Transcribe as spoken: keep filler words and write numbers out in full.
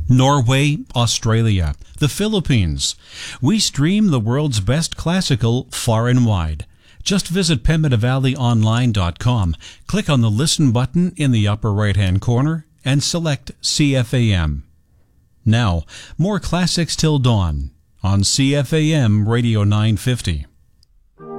Norway, Australia, the Philippines. We stream the world's best classical far and wide. Just visit pembina valley online dot com, click on the Listen button in the upper right-hand corner, and select C F A M. Now, more classics till dawn on C F A M Radio nine fifty.